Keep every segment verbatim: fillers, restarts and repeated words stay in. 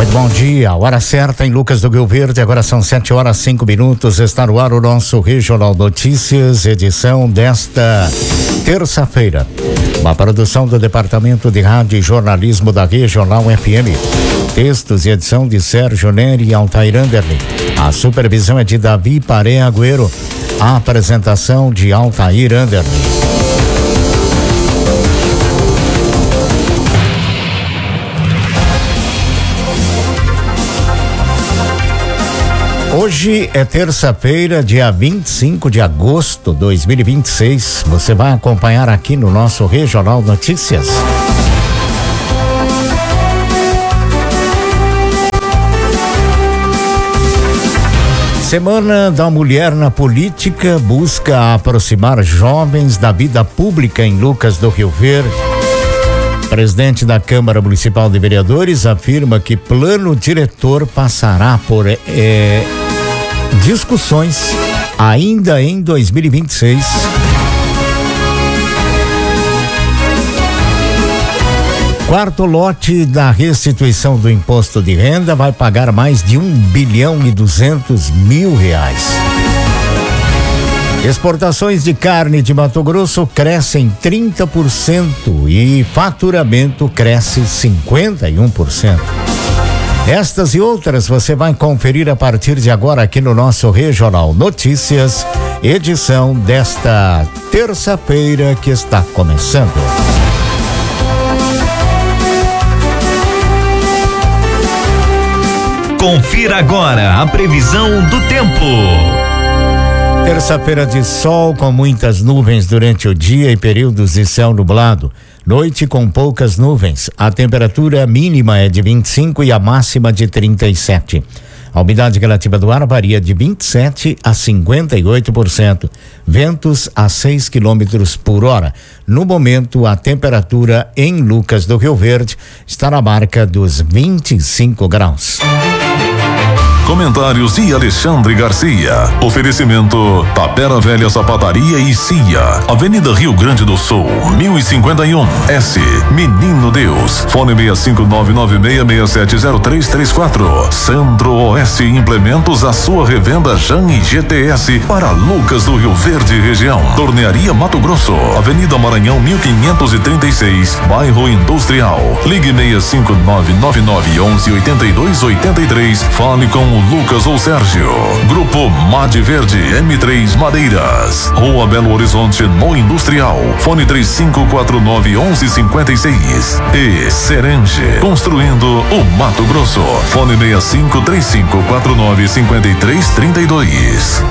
Muito bom dia, hora certa em Lucas do Rio Verde, agora são sete horas cinco minutos, está no ar o nosso Regional Notícias, edição desta terça-feira. Uma produção do Departamento de Rádio e Jornalismo da Regional F M. Textos e edição de Sérgio Neri e Altair Anderlin. A supervisão é de Davi Paré Agüero. A apresentação de Altair Anderlin. Hoje é terça-feira, dia vinte e cinco de agosto de dois mil e vinte e seis. Você vai acompanhar aqui no nosso Regional Notícias. Semana da Mulher na Política busca aproximar jovens da vida pública em Lucas do Rio Verde. Presidente da Câmara Municipal de Vereadores afirma que plano diretor passará por é, discussões ainda em dois mil e vinte e seis. Quarto lote da restituição do imposto de renda vai pagar mais de um bilhão e duzentos mil reais. Exportações de carne de Mato Grosso crescem trinta por cento e faturamento cresce cinquenta e um por cento. Estas e outras você vai conferir a partir de agora aqui no nosso Regional Notícias, edição desta terça-feira que está começando. Confira agora a previsão do tempo. Terça-feira de sol com muitas nuvens durante o dia e períodos de céu nublado. Noite com poucas nuvens. A temperatura mínima é de vinte e cinco e a máxima de trinta e sete. A umidade relativa do ar varia de vinte e sete a cinquenta e oito por cento. Ventos a seis quilômetros por hora. No momento, a temperatura em Lucas do Rio Verde está na marca dos vinte e cinco graus. Comentários de Alexandre Garcia. Oferecimento Tapera Velha Sapataria e Cia. Avenida Rio Grande do Sul, mil e cinquenta e um. S. Menino Deus. Fone seis cinco nove nove seis seis sete zero três três quatro. Centro-Oeste Implementos, a sua revenda Jan e G T S para Lucas do Rio Verde região. Tornearia Mato Grosso. Avenida Maranhão mil quinhentos e trinta e seis. Bairro Industrial. Ligue seis cinco nove nove nove onze oitenta e dois oitenta e três. Fale com o Lucas ou Sérgio. Grupo Made Verde M três Madeiras. Rua Belo Horizonte no Industrial. Fone três cinco quatro nove onze cinquenta e seis. E Serenge. Construindo o Mato Grosso. Fone seis cinco três cinco quatro nove cinco três três dois.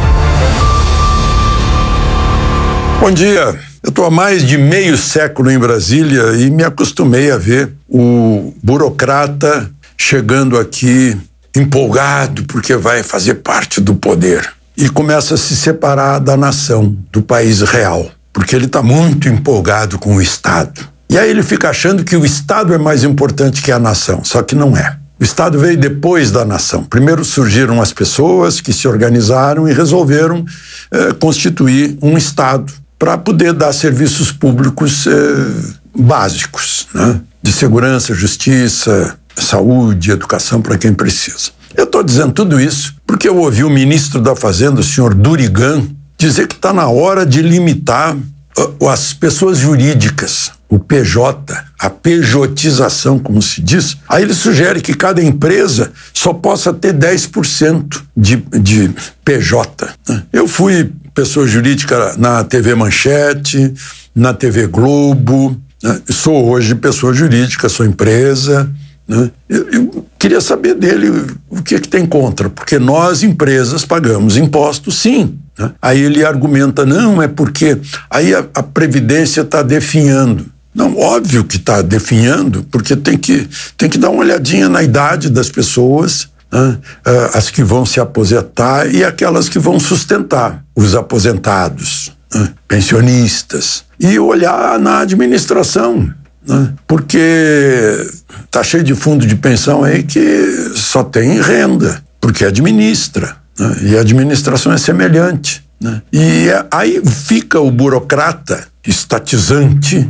Bom dia. Eu estou há mais de meio século em Brasília e me acostumei a ver o burocrata chegando aqui empolgado porque vai fazer parte do poder e começa a se separar da nação, do país real, porque ele está muito empolgado com o Estado. E aí ele fica achando que o Estado é mais importante que a nação, só que não é. O Estado veio depois da nação. Primeiro surgiram as pessoas que se organizaram e resolveram eh, constituir um Estado para poder dar serviços públicos eh, básicos, né? De segurança, justiça, saúde, educação para quem precisa. Eu estou dizendo tudo isso porque eu ouvi o ministro da Fazenda, o senhor Durigan, dizer que está na hora de limitar uh, as pessoas jurídicas, o P J, a pejotização, como se diz. Aí ele sugere que cada empresa só possa ter dez por cento de, de P J. Eu fui pessoa jurídica na T V Manchete, na T V Globo, né? Sou hoje pessoa jurídica, sou empresa. Eu, eu queria saber dele o que, que tem contra, porque nós, empresas, pagamos impostos, sim. Né? Aí ele argumenta, não, é porque aí a, a Previdência está definhando. Não, óbvio que está definhando, porque tem que, tem que dar uma olhadinha na idade das pessoas, né? As que vão se aposentar e aquelas que vão sustentar os aposentados, né? Pensionistas, e olhar na administração. Né? Porque tá cheio de fundo de pensão aí que só tem renda, porque administra, né? E a administração é semelhante, né? E aí fica o burocrata estatizante,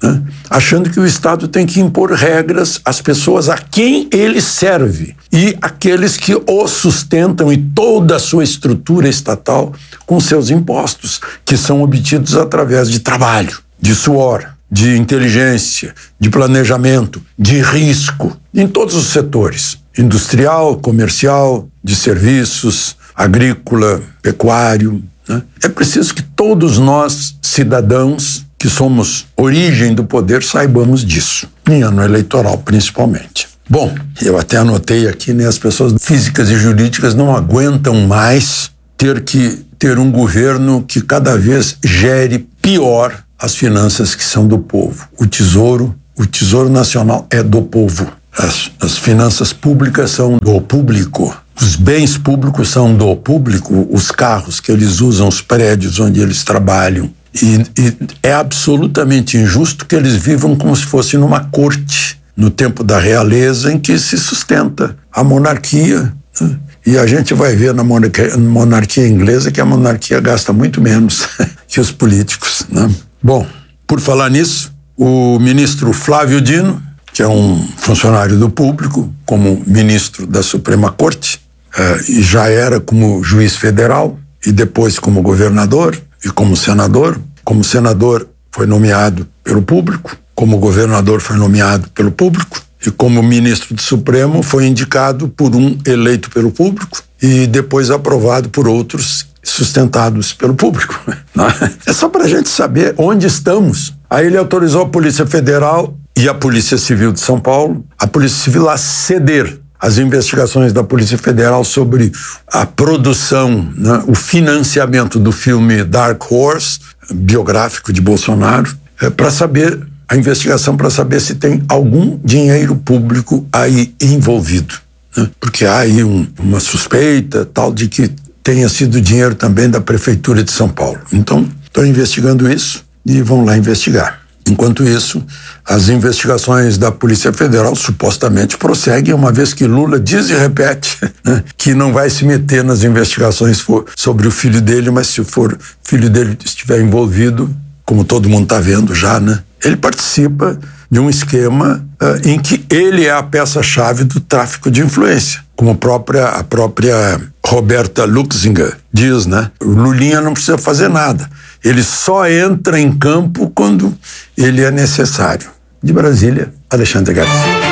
né? Achando que o Estado tem que impor regras às pessoas a quem ele serve e aqueles que o sustentam e toda a sua estrutura estatal com seus impostos, que são obtidos através de trabalho, de suor, de inteligência, de planejamento, de risco, em todos os setores, industrial, comercial, de serviços, agrícola, pecuário, né? É preciso que todos nós, cidadãos, que somos origem do poder, saibamos disso, em ano eleitoral principalmente. Bom, eu até anotei aqui, né, as pessoas físicas e jurídicas não aguentam mais ter que ter um governo que cada vez gere pior as finanças que são do povo. O tesouro, o tesouro nacional é do povo. As, as finanças públicas são do público. Os bens públicos são do público, os carros que eles usam, os prédios onde eles trabalham. E, e é absolutamente injusto que eles vivam como se fosse numa corte, no tempo da realeza, em que se sustenta a monarquia, né? E a gente vai ver na monarquia, monarquia inglesa que a monarquia gasta muito menos que os políticos, né? Bom, por falar nisso, o ministro Flávio Dino, que é um funcionário do público, como ministro da Suprema Corte, eh, e já era como juiz federal, e depois como governador e como senador. Como senador foi nomeado pelo público, como governador foi nomeado pelo público, e como ministro do Supremo foi indicado por um eleito pelo público e depois aprovado por outros sustentados pelo público. É só para a gente saber onde estamos. Aí ele autorizou a Polícia Federal e a Polícia Civil de São Paulo, a Polícia Civil a ceder as investigações da Polícia Federal sobre a produção, né, o financiamento do filme Dark Horse, biográfico de Bolsonaro, é, para saber, a investigação para saber se tem algum dinheiro público aí envolvido, né? Porque há aí um, uma suspeita tal de que tenha sido dinheiro também da Prefeitura de São Paulo. Então, estão investigando isso e vão lá investigar. Enquanto isso, as investigações da Polícia Federal supostamente prosseguem, uma vez que Lula diz e repete, né, que não vai se meter nas investigações for sobre o filho dele, mas se for filho dele estiver envolvido, como todo mundo está vendo já, né, ele participa de um esquema uh, em que ele é a peça-chave do tráfico de influência, como a própria, a própria Roberta Luxinger diz, né? O Lulinha não precisa fazer nada. Ele só entra em campo quando ele é necessário. De Brasília, Alexandre Garcia.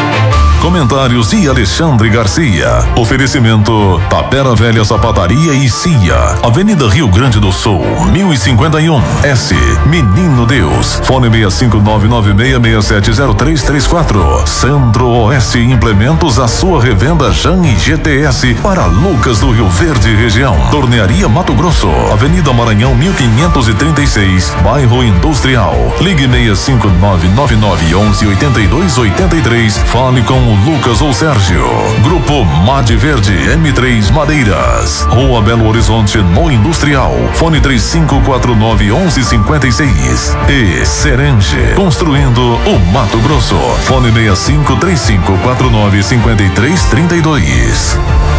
Comentários de Alexandre Garcia. Oferecimento Tapera Velha Sapataria e Cia. Avenida Rio Grande do Sul, mil e cinquenta e um, S. Menino Deus. Fone seis cinco nove nove seis seis sete zero três três quatro. Centro-Oeste Implementos, a sua revenda Jan e G T S para Lucas do Rio Verde região. Tornearia Mato Grosso, Avenida Maranhão mil quinhentos e trinta e seis, Bairro Industrial. Ligue seis cinco nove nove nove onze oitenta e dois oitenta e três. Fale com Lucas ou Sérgio. Grupo Made Verde M três Madeiras. Rua Belo Horizonte no Industrial. Fone três cinco quatro nove onze cinquenta e seis. E Serenge. Construindo o Mato Grosso. Fone seis cinco três cinco quatro nove cinco três três dois.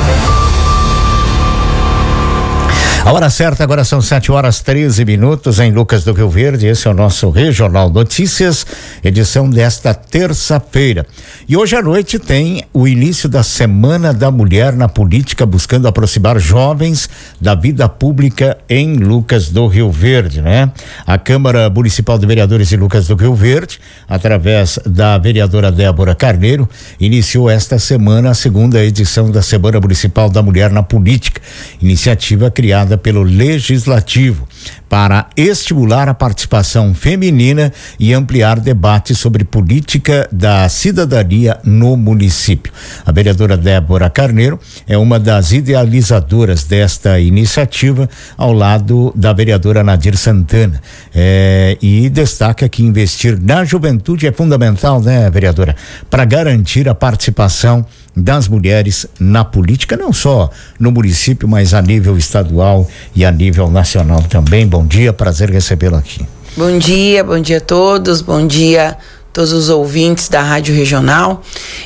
A hora certa agora são sete horas treze minutos em Lucas do Rio Verde. Esse é o nosso Regional Notícias, edição desta terça-feira. E hoje à noite tem o início da Semana da Mulher na Política, buscando aproximar jovens da vida pública em Lucas do Rio Verde, né? A Câmara Municipal de Vereadores de Lucas do Rio Verde, através da vereadora Débora Carneiro, iniciou esta semana a segunda edição da Semana Municipal da Mulher na Política, iniciativa criada pelo Legislativo para estimular a participação feminina e ampliar debates sobre política da cidadania no município. A vereadora Débora Carneiro é uma das idealizadoras desta iniciativa, ao lado da vereadora Nadir Santana, é, e destaca que investir na juventude é fundamental, né, vereadora, para garantir a participação das mulheres na política, não só no município, mas a nível estadual e a nível nacional também. Bom dia, prazer recebê-lo aqui. Bom dia, bom dia a todos, bom dia a todos os ouvintes da Rádio Regional.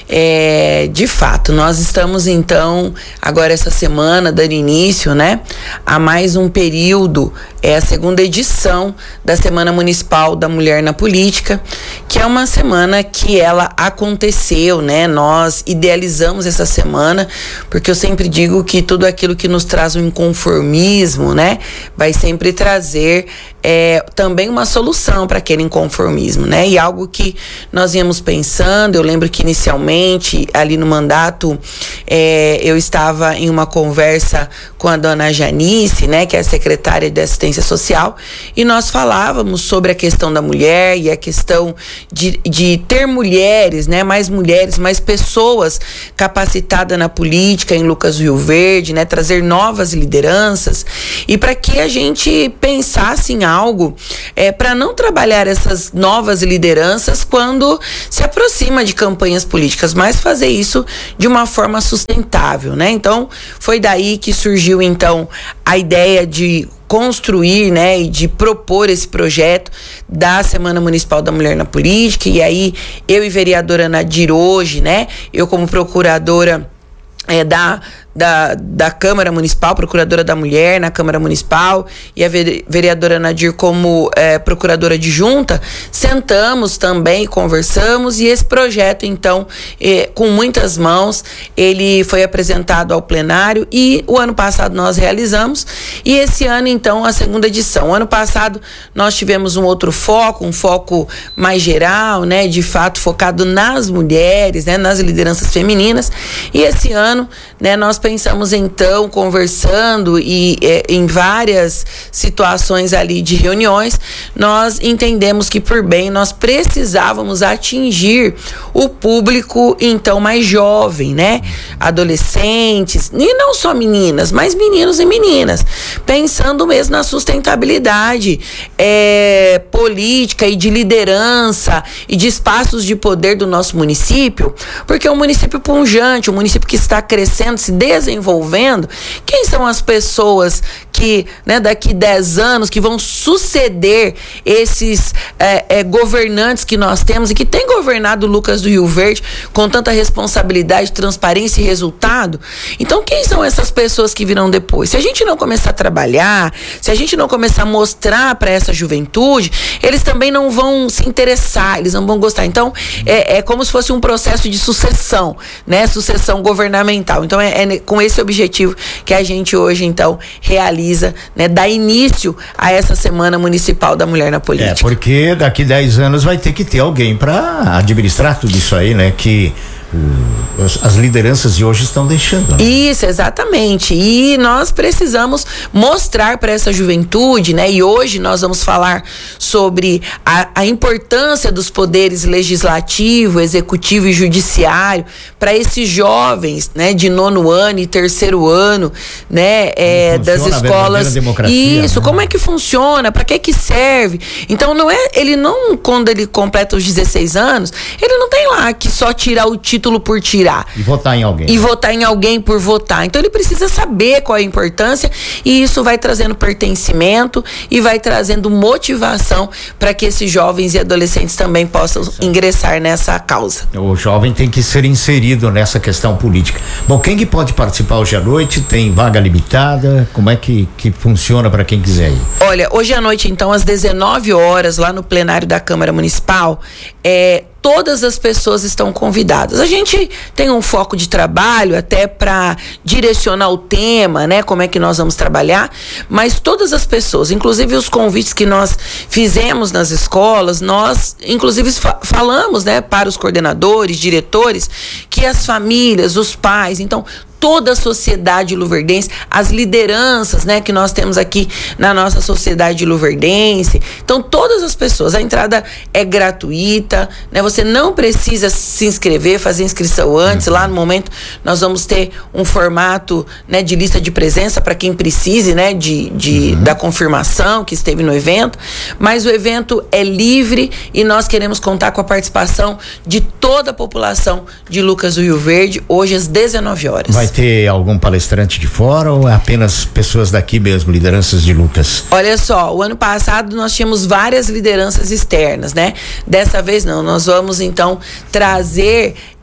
É, de fato, nós estamos então, agora essa semana, dando início, né, a mais um período, é a segunda edição da Semana Municipal da Mulher na Política, que é uma semana que ela aconteceu, né, nós idealizamos essa semana, porque eu sempre digo que tudo aquilo que nos traz um inconformismo, né, vai sempre trazer é, também uma solução para aquele inconformismo, né, e algo que nós íamos pensando. Eu lembro que inicialmente, ali no mandato, é, eu estava em uma conversa com a dona Janice, né, que é a secretária de Assistência Social, e nós falávamos sobre a questão da mulher e a questão de, de ter mulheres, né, mais mulheres, mais pessoas capacitadas na política em Lucas do Rio Verde, né, trazer novas lideranças, e para que a gente pensasse em algo é, para não trabalhar essas novas lideranças quando se aproxima de campanhas políticas, mas fazer isso de uma forma sustentável, né? Então, foi daí que surgiu, então, a ideia de construir, né, e de propor esse projeto da Semana Municipal da Mulher na Política. E aí, eu e vereadora Nadir hoje, né, eu como procuradora é, da Da, da Câmara Municipal, procuradora da Mulher na Câmara Municipal, e a vereadora Nadir como é, procuradora adjunta, sentamos também, conversamos, e esse projeto, então, é, com muitas mãos, ele foi apresentado ao plenário, e o ano passado nós realizamos, e esse ano, então, a segunda edição. O ano passado nós tivemos um outro foco, um foco mais geral, né, de fato focado nas mulheres, né, nas lideranças femininas, e esse ano, né, nós pensamos então, conversando e é, em várias situações ali de reuniões, nós entendemos que por bem nós precisávamos atingir o público então mais jovem, né? Adolescentes, e não só meninas, mas meninos e meninas, pensando mesmo na sustentabilidade é, política e de liderança e de espaços de poder do nosso município, porque é um município pujante, um município que está crescendo, se desenvolvendo. Quem são as pessoas que, né, daqui dez anos, que vão suceder esses é, é, governantes que nós temos e que tem governado Lucas do Rio Verde com tanta responsabilidade, transparência e resultado? Então, quem são essas pessoas que virão depois? Se a gente não começar a trabalhar, se a gente não começar a mostrar para essa juventude, eles também não vão se interessar, eles não vão gostar. Então, é, é como se fosse um processo de sucessão, né? Sucessão governamental. Então, é, é com esse objetivo que a gente hoje, então, realiza, né, dá início a essa Semana Municipal da Mulher na Política. É, porque daqui dez anos vai ter que ter alguém para administrar tudo isso aí, né, que uh, as, as lideranças de hoje estão deixando. Né? Isso, exatamente. E nós precisamos mostrar para essa juventude, né, e hoje nós vamos falar sobre a, a importância dos poderes legislativo, executivo e judiciário para esses jovens, né, de nono ano e terceiro ano, né, é, das escolas. Isso, né? Como é que funciona? Para que que serve? Então não é, ele não, quando ele completa os dezesseis anos, ele não tem lá que só tirar o título por tirar. E votar em alguém. E votar em alguém por votar. Então ele precisa saber qual é a importância, e isso vai trazendo pertencimento e vai trazendo motivação para que esses jovens e adolescentes também possam Sim. ingressar nessa causa. O jovem tem que ser inserido nessa questão política. Bom, quem que pode participar hoje à noite? Tem vaga limitada? Como é que, que funciona para quem quiser ir? Olha, hoje à noite, então, às dezenove horas, lá no plenário da Câmara Municipal, é, todas as pessoas estão convidadas. A gente tem um foco de trabalho até para direcionar o tema, né? Como é que nós vamos trabalhar, mas todas as pessoas, inclusive os convites que nós fizemos nas escolas, nós, inclusive, fa- falamos, né, para os coordenadores, diretores, que as famílias, os pais, então, toda a sociedade luverdense, as lideranças, né, que nós temos aqui na nossa sociedade luverdense. Então, todas as pessoas, a entrada é gratuita, né? Você não precisa se inscrever, fazer inscrição antes. Lá no momento nós vamos ter um formato, né, de lista de presença para quem precise, né, de, de uhum. da confirmação que esteve no evento. Mas o evento é livre e nós queremos contar com a participação de toda a população de Lucas do Rio Verde, hoje às dezenove horas. Vai ter algum palestrante de fora ou é apenas pessoas daqui mesmo, lideranças de Lucas? Olha só, o ano passado nós tínhamos várias lideranças externas, né? Dessa vez não, nós vamos então trazer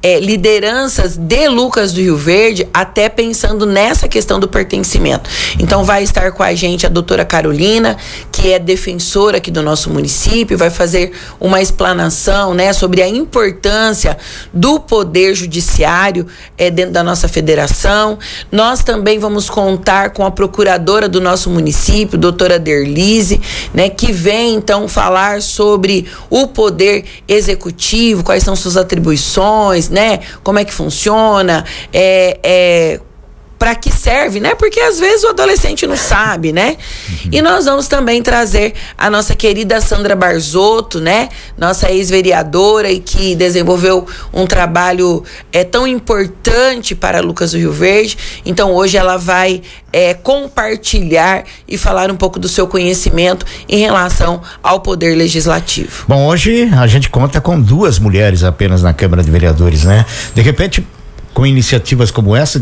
é, lideranças de Lucas do Rio Verde, até pensando nessa questão do pertencimento. Então vai estar com a gente a doutora Carolina, que é defensora aqui do nosso município, vai fazer uma explanação, né, sobre a importância do poder judiciário é, dentro da nossa federação. Nós também vamos contar com a procuradora do nosso município, doutora Derlise, né, que vem então falar sobre o poder executivo, quais são suas atribuições, né, como é que funciona, é, é para que serve, né? Porque às vezes o adolescente não sabe, né? Uhum. E nós vamos também trazer a nossa querida Sandra Barzotto, né? Nossa ex-vereadora e que desenvolveu um trabalho é, tão importante para Lucas do Rio Verde. Então hoje ela vai é, compartilhar e falar um pouco do seu conhecimento em relação ao poder legislativo. Bom, hoje a gente conta com duas mulheres apenas na Câmara de Vereadores, né? De repente, com iniciativas como essa,